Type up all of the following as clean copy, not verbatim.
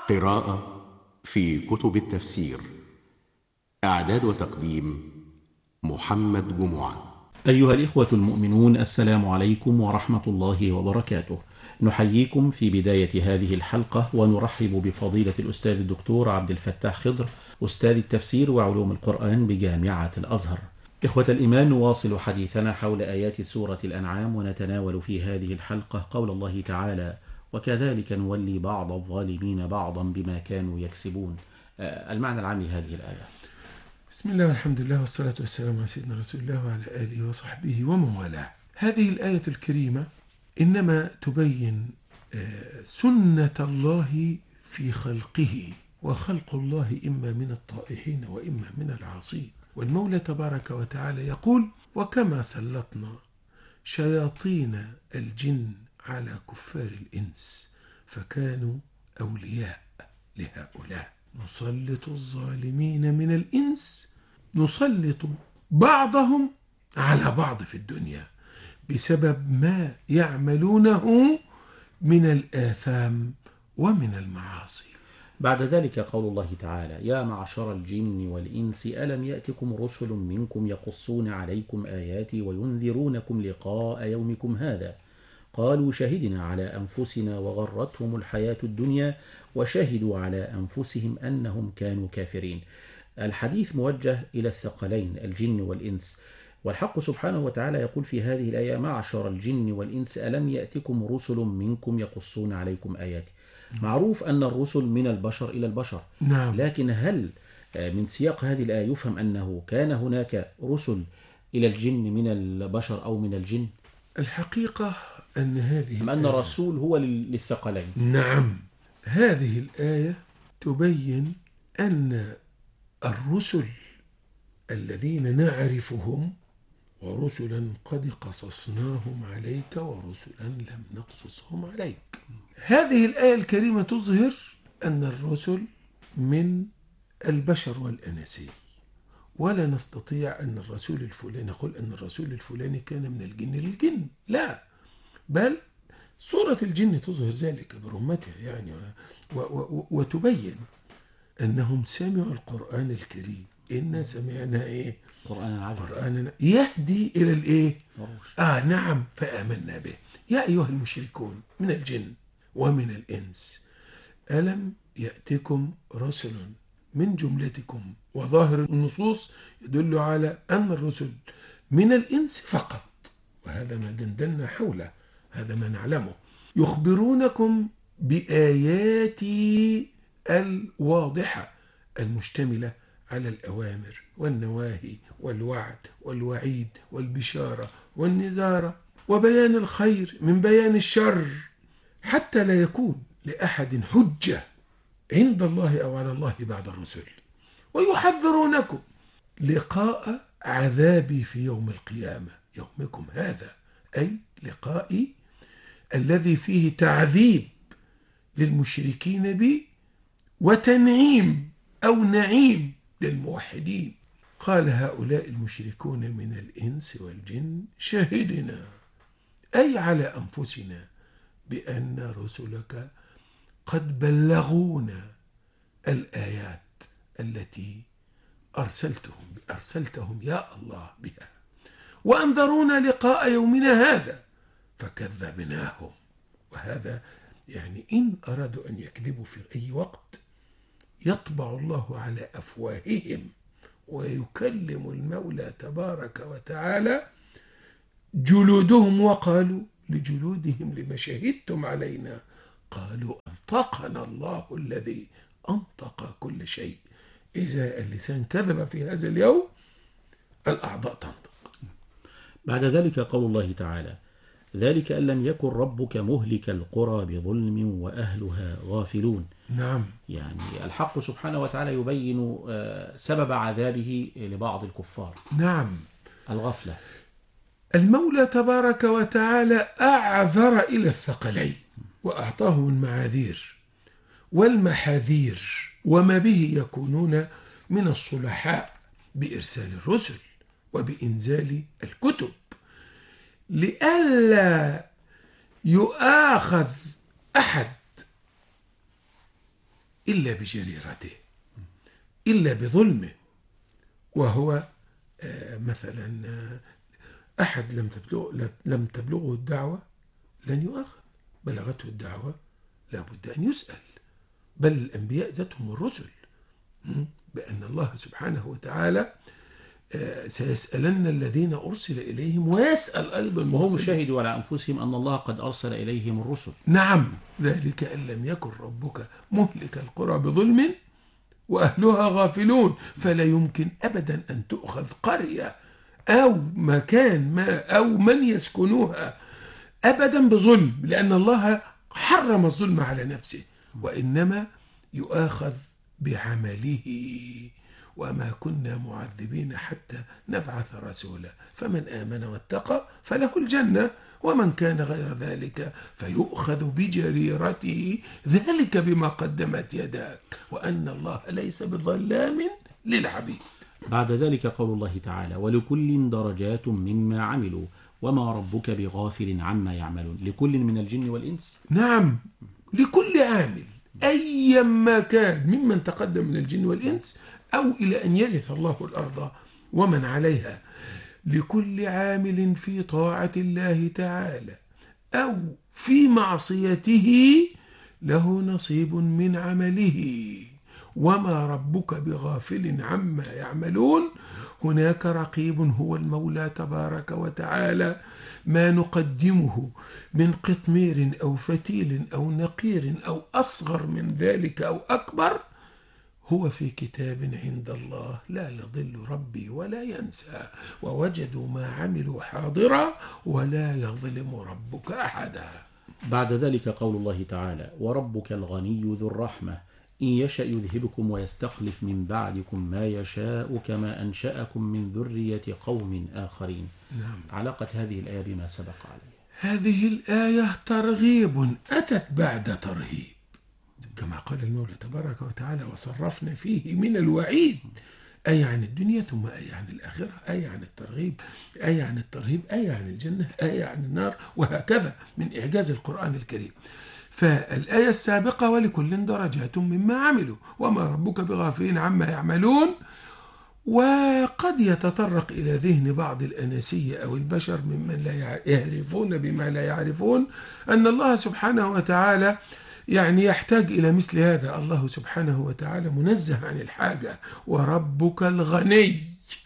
قراءة في كتب التفسير. إعداد وتقديم محمد جمعة. أيها الإخوة المؤمنون، السلام عليكم ورحمة الله وبركاته. نحييكم في بداية هذه الحلقة ونرحب بفضيلة الأستاذ الدكتور عبد الفتاح خضر، أستاذ التفسير وعلوم القرآن بجامعة الأزهر. إخوة الإيمان، نواصل حديثنا حول آيات سورة الأنعام، ونتناول في هذه الحلقة قول الله تعالى: وكذلك نولي بعض الظالمين بعضا بما كانوا يكسبون. المعنى العام لهذه الآية. بسم الله والحمد لله والصلاة والسلام على سيدنا رسول الله وعلى آله وصحبه ومن والاه. هذه الآية الكريمة إنما تبين سنة الله في خلقه، وخلق الله إما من الطائعين وإما من العاصين. والمولى تبارك وتعالى يقول: وكما سلطنا شياطين الجن على كفار الإنس فكانوا أولياء لهؤلاء نسلط الظالمين من الإنس، نسلط بعضهم على بعض في الدنيا بسبب ما يعملونه من الآثام ومن المعاصي. بعد ذلك قول الله تعالى: يا معشر الجن والإنس ألم يأتكم رسل منكم يقصون عليكم آياتي وينذرونكم لقاء يومكم هذا قالوا شهدنا على أنفسنا وغرتهم الحياة الدنيا وشهدوا على أنفسهم أنهم كانوا كافرين. الحديث موجه إلى الثقلين الجن والإنس، والحق سبحانه وتعالى يقول في هذه الآية: معشر الجن والإنس ألم يأتكم رسل منكم يقصون عليكم آياتي. معروف أن الرسل من البشر إلى البشر، نعم. لكن هل من سياق هذه الآية يفهم أنه كان هناك رسل إلى الجن من البشر أو من الجن؟ الحقيقة أن هذه أم أن الرسول هو للثقلين؟ نعم، هذه الآية تبين أن الرسل الذين نعرفهم، ورسلا قد قصصناهم عليك ورسلا لم نقصصهم عليك. هذه الآية الكريمة تظهر أن الرسل من البشر والأناسي، ولا نستطيع أن الرسول الفلاني نقول أن الرسول الفلاني كان من الجن للجن، لا، بل سورة الجن تظهر ذلك برمتها يعني وتبين أنهم سمعوا القرآن الكريم. إنا سمعنا إيه؟ قرآنا يهدي إلى الإيه؟ نعم، فآمنا به. يا أيها المشركون من الجن ومن الإنس ألم يأتكم رسل من جملتكم، وظاهر النصوص يدل على أن الرسل من الإنس فقط، وهذا ما دندنا حوله، هذا ما نعلمه، يخبرونكم بآياتي الواضحة المشتملة على الأوامر والنواهي والوعد والوعيد والبشارة والنذارة وبيان الخير من بيان الشر، حتى لا يكون لأحد حجة عند الله أو على الله بعد الرسل. ويحذرونكم لقاء عذابي في يوم القيامة، يومكم هذا، أي لقائي الذي فيه تعذيب للمشركين بي وتنعيم أو نعيم للموحدين. قال هؤلاء المشركون من الإنس والجن شهدنا، أي على أنفسنا، بأن رسلك قد بلغونا الآيات التي أرسلتهم يا الله بها، وأنذرونا لقاء يومنا هذا فكذبناهم. وهذا يعني إن أرادوا أن يكذبوا في أي وقت يطبع الله على أفواههم، ويكلم المولى تبارك وتعالى جلودهم، وقالوا لجلودهم لما شهدتم علينا؟ قالوا أنطقنا الله الذي أنطق كل شيء. إذا اللسان كذب في هذا اليوم الأعضاء تنطق. بعد ذلك قول الله تعالى: ذلك أن لم يكن ربك مهلك القرى بظلم وأهلها غافلون. نعم، يعني الحق سبحانه وتعالى يبين سبب عذابه لبعض الكفار. نعم، الغفلة. المولى تبارك وتعالى أعذر إلى الثقلين وأعطاهم المعاذير والمحاذير وما به يكونون من الصلحاء بإرسال الرسل وبإنزال الكتب، لئلا يؤاخذ أحد إلا بجريرته، إلا بظلمه. وهو مثلا أحد لم تبلغه الدعوة لن يؤاخذ، بلغته الدعوة لا بد أن يسأل. بل الأنبياء ذاتهم الرسل، بأن الله سبحانه وتعالى سيسألن الذين أرسل إليهم ويسأل أيضا وهم شهدوا على أنفسهم أن الله قد أرسل إليهم الرسل. نعم، ذلك أن لم يكن ربك مهلك القرى بظلم وأهلها غافلون. فلا يمكن أبدا أن تؤخذ قرية أو مكان ما أو من يسكنوها أبدا بظلم، لأن الله حرم الظلم على نفسه، وإنما يؤاخذ بعمله. وما كنا معذبين حتى نبعث رسولا، فمن آمن واتقى فله الجنة، ومن كان غير ذلك فيؤخذ بجريرته، ذلك بما قدمت يداك، وأن الله ليس بظلام للعبيد. بعد ذلك قول الله تعالى: ولكل درجات مما عملوا وما ربك بغافل عما يعملون. لكل من الجن والإنس؟ نعم، لكل عامل أيما كان ممن تقدم من الجن والإنس أو إلى أن يرث الله الأرض ومن عليها. لكل عامل في طاعة الله تعالى أو في معصيته له نصيب من عمله، وما ربك بغافل عما يعملون. هناك رقيب هو المولى تبارك وتعالى، ما نقدمه من قطمير أو فتيل أو نقير أو أصغر من ذلك أو أكبر هو في كتاب عند الله، لا يضل ربي ولا ينسى، ووجدوا ما عملوا حاضرا ولا يظلم ربك أحدا. بعد ذلك قول الله تعالى: وربك الغني ذو الرحمة إن يشأ يذهبكم ويستخلف من بعدكم ما يشاء كما أنشأكم من ذرية قوم آخرين. نعم. علاقة هذه الآية بما سبق عليه؟ هذه الآية ترغيب أتت بعد ترهيب، كما قال المولى تبارك وتعالى: وصرفنا فيه من الوعيد، أي عن الدنيا، ثم أي عن الآخرة، أي عن الترغيب، أي عن الترهيب، أي عن الجنة، أي عن النار، وهكذا من إعجاز القرآن الكريم. فالآية السابقة: ولكل درجات مما عملوا وما ربك بغافل عما يعملون. وقد يتطرق إلى ذهن بعض الأناسية أو البشر ممن لا يعرفون بما لا يعرفون أن الله سبحانه وتعالى يعني يحتاج إلى مثل هذا. الله سبحانه وتعالى منزه عن الحاجة. وربك الغني،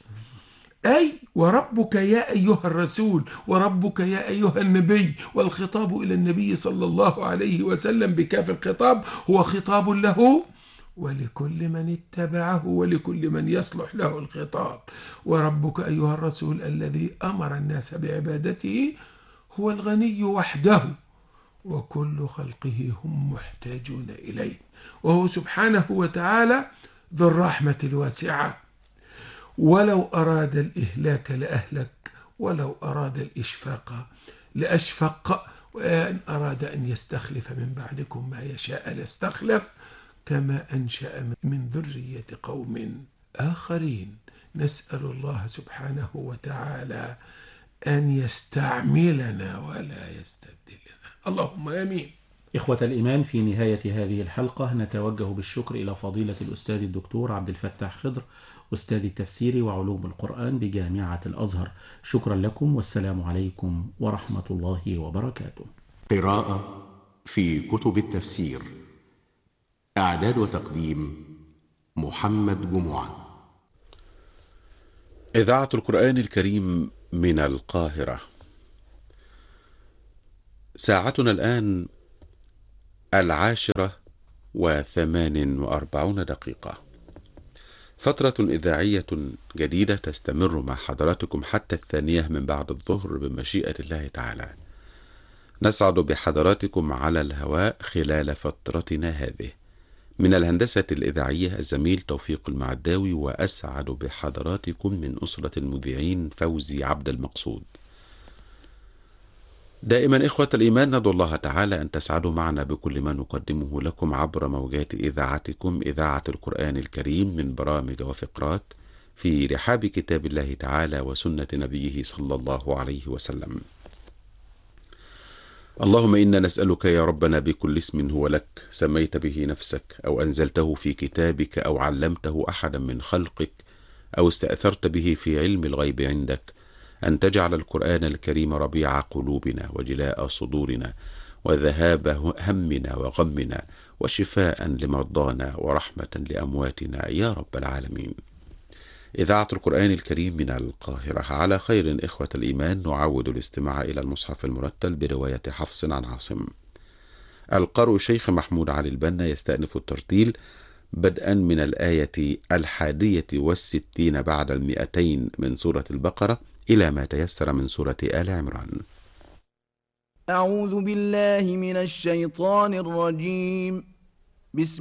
أي وربك يا أيها الرسول، وربك يا أيها النبي، والخطاب إلى النبي صلى الله عليه وسلم بكاف الخطاب هو خطاب له ولكل من اتبعه ولكل من يصلح له الخطاب. وربك أيها الرسول الذي أمر الناس بعبادته هو الغني وحده، وكل خلقه هم محتاجون إليه، وهو سبحانه وتعالى ذو الرحمة الواسعة. ولو أراد الإهلاك لأهلك، ولو أراد الإشفاق لأشفق، وإن أراد أن يستخلف من بعدكم ما يشاء لاستخلف، كما أنشأ من ذرية قوم آخرين. نسأل الله سبحانه وتعالى أن يستعملنا ولا يستبدلنا، اللهم آمين. إخوة الإيمان، في نهاية هذه الحلقة نتوجه بالشكر إلى فضيلة الأستاذ الدكتور عبد الفتاح خضر، أستاذ التفسير وعلوم القرآن بجامعة الأزهر. شكرا لكم، والسلام عليكم ورحمة الله وبركاته. قراءة في كتب التفسير. إعداد وتقديم محمد جمعة. إذاعة القرآن الكريم من القاهرة. ساعتنا الآن 10:48. فترة إذاعية جديدة تستمر مع حضراتكم حتى 2 من بعد الظهر بمشيئة الله تعالى. نسعد بحضراتكم على الهواء خلال فترتنا هذه. من الهندسة الإذاعية الزميل توفيق المعداوي، وأسعد بحضراتكم من أسرة المذيعين فوزي عبد المقصود. دائما إخوة الإيمان ندعو الله تعالى أن تسعدوا معنا بكل ما نقدمه لكم عبر موجات إذاعتكم إذاعة القرآن الكريم من برامج وفقرات في رحاب كتاب الله تعالى وسنة نبيه صلى الله عليه وسلم. اللهم إنا نسألك يا ربنا بكل اسم هو لك سميت به نفسك أو أنزلته في كتابك أو علمته أحدا من خلقك أو استأثرت به في علم الغيب عندك أن تجعل القرآن الكريم ربيع قلوبنا وجلاء صدورنا وذهاب همنا وغمنا وشفاء لمرضانا ورحمة لأمواتنا يا رب العالمين. إذاعة القرآن الكريم من القاهرة. على خير إخوة الإيمان، نعود الاستماع إلى المصحف المرتل برواية حفص عن عاصم. القارئ الشيخ محمود علي البنا يستأنف الترتيل بدءا من الآية 61 بعد 200 من سورة البقرة إلى ما تيسر من سورة آل عمران. أعوذ بالله من الشيطان الرجيم. بسم